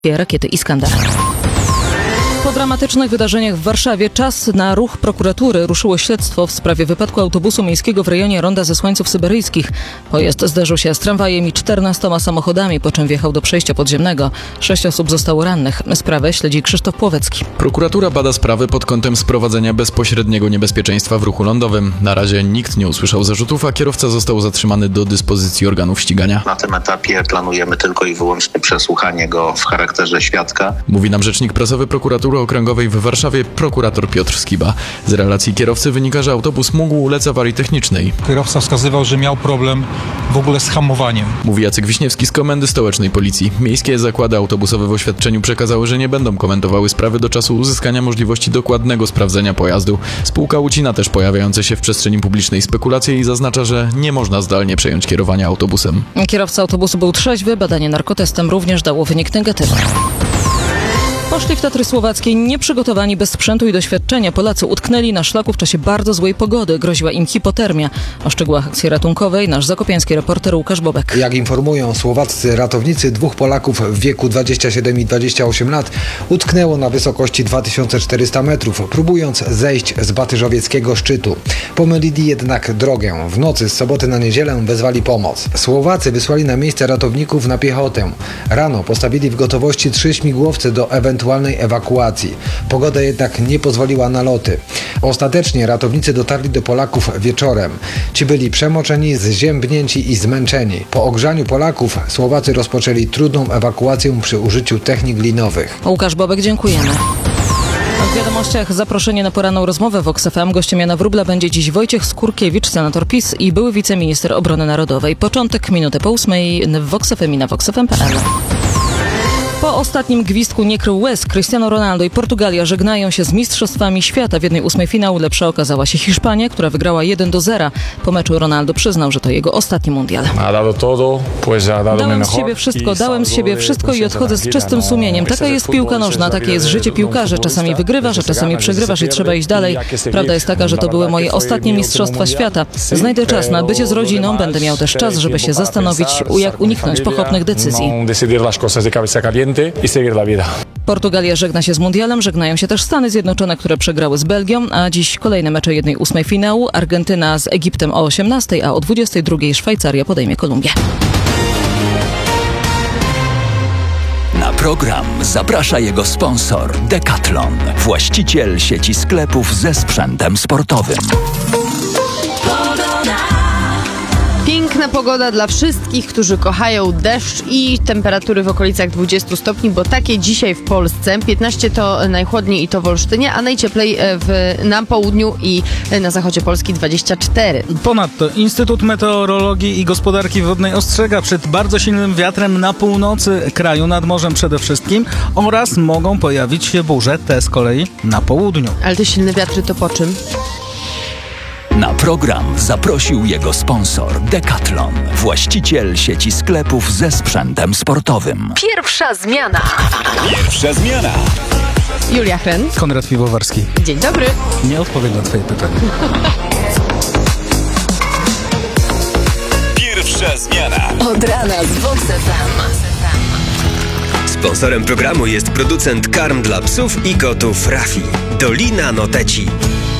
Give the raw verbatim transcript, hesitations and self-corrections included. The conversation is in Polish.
rakiety Iskander. Po dramatycznych wydarzeniach w Warszawie czas na ruch prokuratury. Ruszyło śledztwo w sprawie wypadku autobusu miejskiego w rejonie Ronda Zesłańców Syberyjskich. Pojazd zderzył się z tramwajem i czternastoma samochodami, po czym wjechał do przejścia podziemnego. Sześć osób zostało rannych. Sprawę śledzi Krzysztof Płowecki. Prokuratura bada sprawę pod kątem sprowadzenia bezpośredniego niebezpieczeństwa w ruchu lądowym. Na razie nikt nie usłyszał zarzutów, a kierowca został zatrzymany do dyspozycji organów ścigania. Na tym etapie planujemy tylko i wyłącznie przesłuchanie go w charakterze świadka. Mówi nam rzecznik prasowy prokuratury okręgowej w Warszawie, prokurator Piotr Skiba. Z relacji kierowcy wynika, że autobus mógł ulec awarii technicznej. Kierowca wskazywał, że miał problem w ogóle z hamowaniem. Mówi Jacek Wiśniewski z Komendy Stołecznej Policji. Miejskie zakłady autobusowe w oświadczeniu przekazały, że nie będą komentowały sprawy do czasu uzyskania możliwości dokładnego sprawdzenia pojazdu. Spółka ucina też pojawiające się w przestrzeni publicznej spekulacje i zaznacza, że nie można zdalnie przejąć kierowania autobusem. Kierowca autobusu był trzeźwy, badanie narkotestem również dało wynik negatywny. Poszli w Tatry Słowackie nieprzygotowani, bez sprzętu i doświadczenia. Polacy utknęli na szlaku w czasie bardzo złej pogody. Groziła im hipotermia. O szczegółach akcji ratunkowej nasz zakopiański reporter Łukasz Bobek. Jak informują słowaccy ratownicy, dwóch Polaków w wieku dwadzieścia siedem i dwadzieścia osiem lat utknęło na wysokości dwa tysiące czterysta metrów, próbując zejść z batyżowieckiego szczytu. Pomylili jednak drogę. W nocy z soboty na niedzielę wezwali pomoc. Słowacy wysłali na miejsce ratowników na piechotę. Rano postawili w gotowości trzy śmigłowce do ewentualnej ewakuacji. Pogoda jednak nie pozwoliła na loty. Ostatecznie ratownicy dotarli do Polaków wieczorem. Ci byli przemoczeni, zziębnięci i zmęczeni. Po ogrzaniu Polaków Słowacy rozpoczęli trudną ewakuację przy użyciu technik linowych. Łukasz Bobek, dziękujemy. W wiadomościach zaproszenie na poranną rozmowę w Vox F M. Gościem Jana Wróbla będzie dziś Wojciech Skurkiewicz, senator PiS i były wiceminister obrony narodowej. Początek minuty po ósmej w Vox F M i na vox f m kropka p l. Po ostatnim gwizdku nie krył łez. Cristiano Ronaldo i Portugalia żegnają się z mistrzostwami świata. W jednej ósmej finału lepsza okazała się Hiszpania, która wygrała jeden do zera. Po meczu Ronaldo przyznał, że to jego ostatni mundial. Dałem z siebie wszystko, dałem z siebie wszystko i odchodzę z czystym sumieniem. Taka jest piłka nożna, takie jest życie piłkarza. Czasami wygrywasz, a czasami przegrywasz i trzeba iść dalej. Prawda jest taka, że to były moje ostatnie mistrzostwa świata. Znajdę czas na bycie z rodziną, będę miał też czas, żeby się zastanowić, jak uniknąć pochopnych decyzji. I seguir la vida. Portugalia żegna się z mundialem, żegnają się też Stany Zjednoczone, które przegrały z Belgią, a dziś kolejne mecze jednej ósmej finału. Argentyna z Egiptem o osiemnastej, a o dwudziestej drugiej Szwajcaria podejmie Kolumbię. Na program zaprasza jego sponsor Decathlon, właściciel sieci sklepów ze sprzętem sportowym. Piękna pogoda dla wszystkich, którzy kochają deszcz i temperatury w okolicach dwudziestu stopni, bo takie dzisiaj w Polsce. piętnaście to najchłodniej i to w Olsztynie, a najcieplej w, na południu i na zachodzie Polski dwadzieścia cztery. Ponadto Instytut Meteorologii i Gospodarki Wodnej ostrzega przed bardzo silnym wiatrem na północy kraju, nad morzem przede wszystkim, oraz mogą pojawić się burze, te z kolei na południu. Ale te silne wiatry to po czym? Na program zaprosił jego sponsor Decathlon, właściciel sieci sklepów ze sprzętem sportowym. Pierwsza zmiana. Pierwsza zmiana. Julia Hren. Konrad Piwowarski. Dzień dobry. Nie odpowiem na twoje pytanie. Pierwsza zmiana. Od rana z Vox F M. Sponsorem programu jest producent karm dla psów i kotów Rafi. Dolina Noteci.